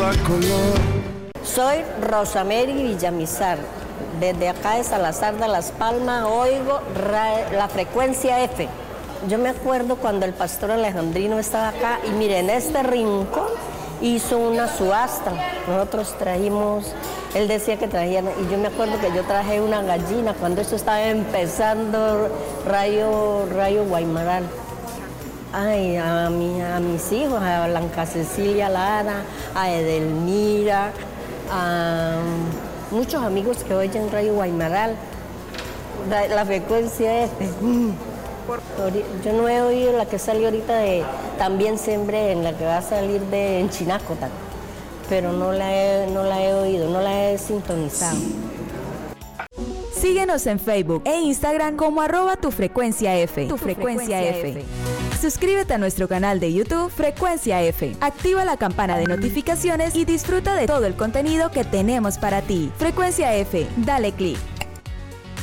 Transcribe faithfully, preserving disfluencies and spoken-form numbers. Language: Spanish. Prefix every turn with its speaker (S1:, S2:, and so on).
S1: da color.
S2: Soy Rosamary Villamizar. Desde acá de Salazar de Las Palmas oigo la frecuencia F. Yo me acuerdo cuando el pastor Alejandrino estaba acá y miren, en este rincón hizo una subasta. Nosotros trajimos, él decía que trajeran, y yo me acuerdo que yo traje una gallina cuando eso estaba empezando Rayo, Rayo Guaymaral. Ay, a, mi, a mis hijos, a Blanca Cecilia Lara, a Edelmira, a muchos amigos que oyen Radio Guaymaral, la, la frecuencia es... Yo no he oído la que salió ahorita de También Sembré, en la que va a salir de en Chinacota, pero no la he, no la he oído, no la he sintonizado.
S3: Síguenos en Facebook e Instagram como arroba tu frecuencia F. Tu frecuencia F. Suscríbete a nuestro canal de YouTube Frecuencia F. Activa la campana de notificaciones y disfruta de todo el contenido que tenemos para ti. Frecuencia F, dale clic.